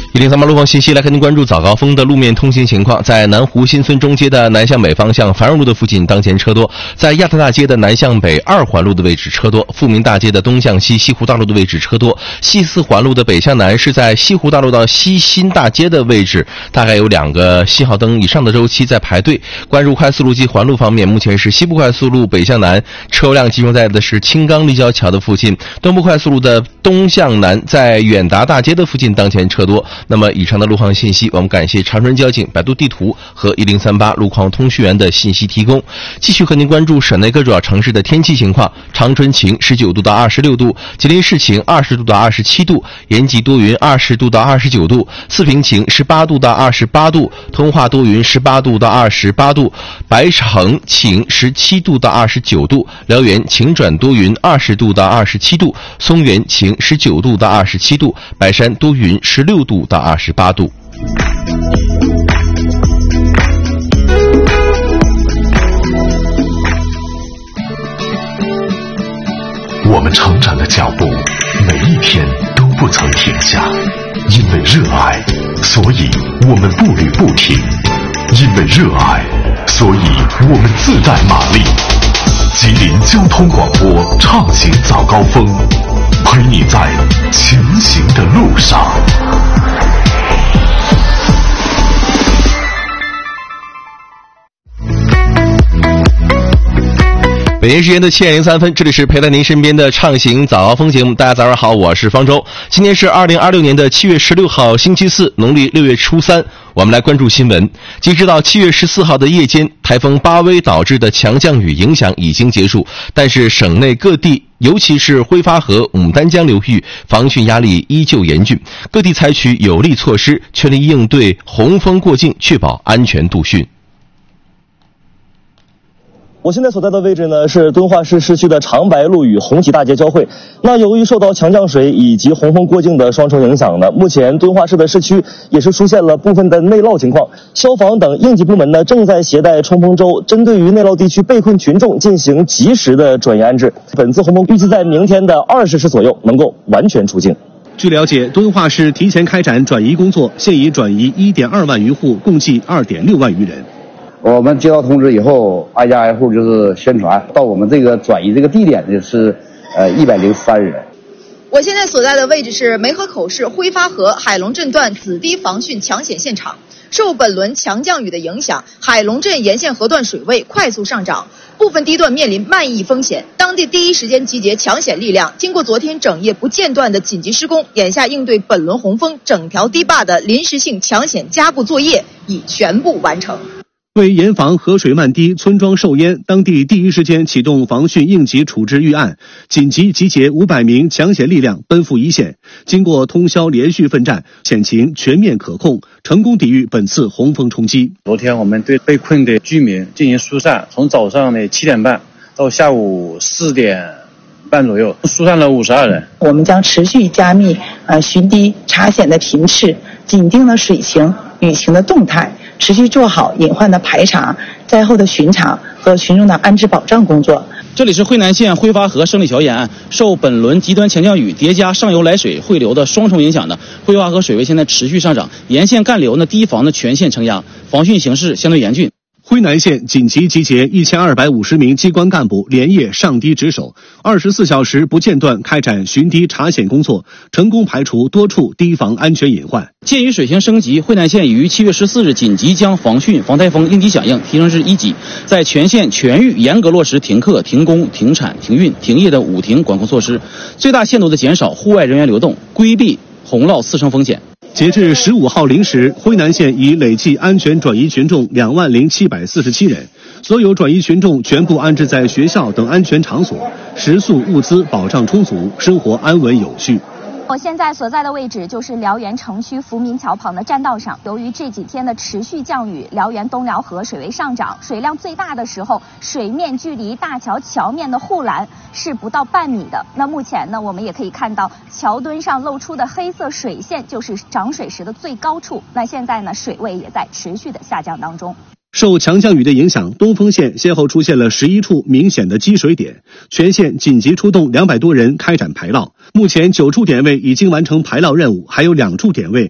103.8路况信息来和您关注早高峰的路面通行情况。在南湖新村中街的南向北方向繁荣路的附近，当前车多；在亚特大街的南向北2环路的位置车多；富民大街的东向西西湖大路的位置车多；西4环路的北向南是在西湖大路到西新大街的位置，大概有2个信号灯以上的周期在排队。关入快速路及环路方面，目前是西部快速路北向南车流量集中在的是青冈立交桥的附近，东部快速路的东向南在远达大街的附近当前车多。那么以上的路况信息，我们感谢长春交警、百度地图和1038路况通讯员的信息提供。继续和您关注省内各主要城市的天气情况。长春晴19度到26度，吉林市晴20度到27度，延吉多云20度到29度，四平晴18度到28度，通化多云18度到28度，白城晴17度到29度，辽源晴转多云20度到27度，松原晴19度到27度，白山多云16度到28度。 我们成长的脚步每一天都不曾停下，因为热爱，所以我们步履不停；因为热爱，所以我们自带马力。吉林交通广播畅行早高峰，陪你在前行的路上。 北京时间的7点03分，这里是陪在您身边的畅行早高峰节目。大家早上好，我是方舟。今天是2026年的7月16号星期四，农历6月初3。我们来关注新闻。截止到7月14号的夜间，台风巴威导致的强降雨影响已经结束，但是省内各地尤其是挥发河、牡丹江流域防汛压力依旧严峻，各地采取有力措施，全力应对洪峰过境，确保安全度汛。 我现在所在的位置呢，是敦化市市区的长白路与红旗大街交汇。那由于受到强降水以及洪峰过境的双重影响呢，目前敦化市的市区也是出现了部分的内涝情况。消防等应急部门呢，正在携带冲锋舟，针对于内涝地区被困群众进行及时的转移安置。本次洪峰预计在明天的20时左右能够完全出境。 据了解，敦化市提前开展转移工作，现已转移1.2万余户，共计2.6万余人。 我们接到通知以后，挨家挨户就是宣传，到我们这个转移这个地点的是103人。 我现在所在的位置是梅河口市挥发河海龙镇段子堤防汛抢险现场。受本轮强降雨的影响，海龙镇沿线河段水位快速上涨，部分堤段面临漫溢风险。当地第一时间集结抢险力量，经过昨天整夜不间断的紧急施工，眼下应对本轮洪峰整条堤坝的临时性抢险加固作业已全部完成。 为严防河水漫堤、村庄受淹，当地第一时间启动防汛应急处置预案，紧急集结500名抢险力量奔赴一线。经过通宵连续奋战，险情全面可控，成功抵御本次洪峰冲击。 昨天我们对被困的居民进行疏散，从早上的7点半到下午4点半左右，疏散了52人。 我们将持续加密巡堤查险的频次，紧盯了水情、雨情的动态，持续做好隐患的排查、灾后的巡查和群众的安置保障工作。 这里是惠南县挥发河胜利桥沿岸，受本轮极端强降雨叠加上游来水汇流的双重影响的挥发河水位现在持续上涨，沿线干流堤防的全线承压，防汛形势相对严峻。 辉南县紧急集结1250名机关干部连夜上堤值守，24小时不间断开展巡堤查险工作，成功排除多处堤防安全隐患。 鉴于水情升级，惠南县已于7月14日紧急将防汛、防台风应急响应提升至1级，在全县全域严格落实停课、停工、停产、停运、停业的5停管控措施，最大限度地减少户外人员流动，规避洪涝次生风险。 截至15号0时，辉南县已累计安全转移群众20747人，所有转移群众全部安置在学校等安全场所，食宿物资保障充足，生活安稳有序。 我现在所在的位置就是辽源城区福民桥旁的栈道上。由于这几天的持续降雨，辽源东辽河水位上涨，水量最大的时候，水面距离大桥桥面的护栏是不到半米的。那目前呢，我们也可以看到桥墩上露出的黑色水线就是涨水时的最高处。那现在呢，水位也在持续的下降当中。 受强降雨的影响，东丰县先后出现了11处明显的积水点，全县紧急出动200多人开展排涝。目前9处点位已经完成排涝任务，还有2处点位